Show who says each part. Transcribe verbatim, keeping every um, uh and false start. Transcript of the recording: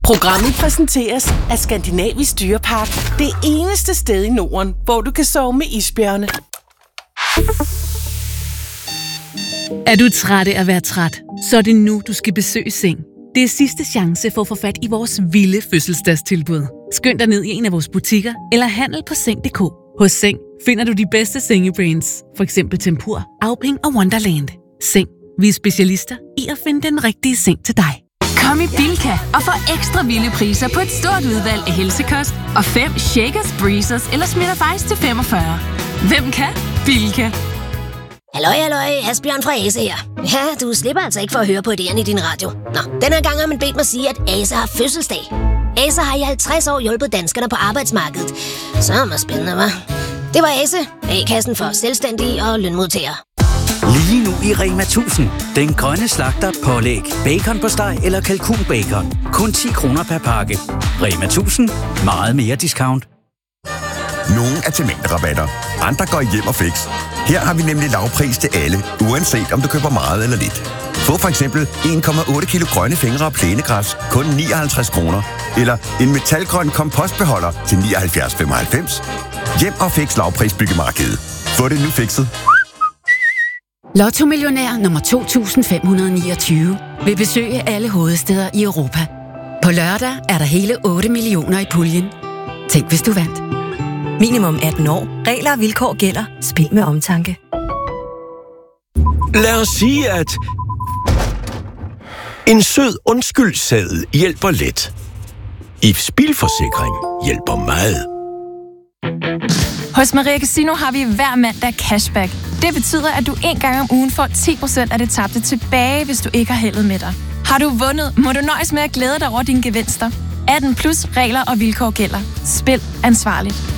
Speaker 1: Programmet præsenteres af Skandinavisk Dyrepark. Det eneste sted i Norden, hvor du kan sove med isbjørne.
Speaker 2: Er du træt af at være træt? Så er det nu, du skal besøge Seng. Det er sidste chance for at få fat i vores vilde fødselsdagstilbud. Skynd dig ned i en af vores butikker eller handel på seng punktum d k. Hos Seng finder du de bedste sengebrands, for eksempel Tempur, Auping og Wonderland. Seng. Vi er specialister i at finde den rigtige seng til dig.
Speaker 3: Kom i Bilka og få ekstra vilde priser på et stort udvalg af helsekost og fem Shakers, Breezers eller Smitter Ice til femogfyrre. Hvem kan? Bilka.
Speaker 4: Halløj, halløj, Asbjørn fra Ase her. Ja, du slipper altså ikke for at høre på idéerne i din radio. Nå, den her gang har man bedt mig sige, at Ase har fødselsdag. Ase har i halvtreds år hjulpet danskerne på arbejdsmarkedet. Så er det spændende, hva'? Det var Ase, A-kassen for selvstændige og lønmodtagere.
Speaker 5: Lige nu i Rema tusind. Den grønne slagter pålæg, bacon på steg eller kalkunbacon. Kun ti kroner per pakke. Rema tusind. Meget mere discount.
Speaker 6: Nogle er til mængderabatter. Andre går hjem og fix. Her har vi nemlig lavpris til alle, uanset om du køber meget eller lidt. Få for eksempel en komma otte kilo grønne fingre og plænegræs, kun nioghalvtreds kroner. Eller en metalgrøn kompostbeholder til nioghalvfjerds komma femoghalvfems. Hjem og fix lavpris byggemarkedet. Få det nu fikset.
Speaker 7: Lotto-millionær nummer to tusind fem hundrede niogtyve vil besøge alle hovedstæder i Europa. På lørdag er der hele otte millioner i puljen. Tænk, hvis du vandt.
Speaker 8: Minimum atten år. Regler og vilkår gælder. Spil med omtanke.
Speaker 9: Lad os sige, at en sød undskyldseddel hjælper lidt. I F S Bilforsikring hjælper meget.
Speaker 10: Hos Maria Casino har vi hver mandag cashback. Det betyder, at du en gang om ugen får ti procent af det tabte tilbage, hvis du ikke har heldet med dig. Har du vundet, må du nøjes med at glæde dig over dine gevinster. atten plus regler og vilkår gælder. Spil ansvarligt.